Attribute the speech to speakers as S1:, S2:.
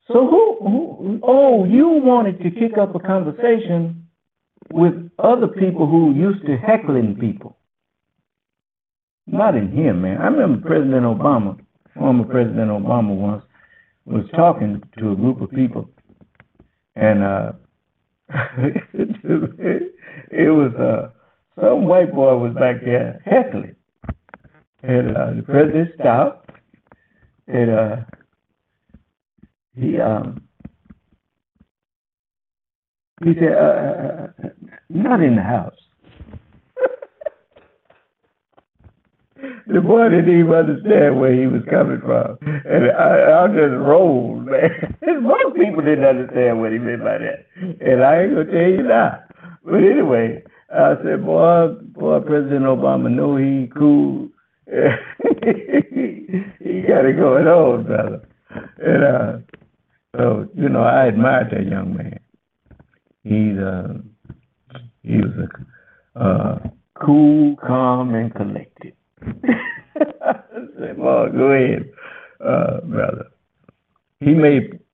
S1: So oh, you wanted to kick up a conversation with other people who used to heckling people. Not in here, man. I remember President Obama, former President Obama once was talking to a group of people and it was some white boy was back there heckling. And the president stopped and he he said, not in the house. The boy didn't even understand where he was coming from. And I just rolled, man. Most people didn't understand what he meant by that. And I ain't going to tell you now. But anyway, I said, boy, President Obama know he cool. He got it going on, brother. And so, I admired that young man. He was cool, calm, and collected. I said, boy, go ahead, brother. He made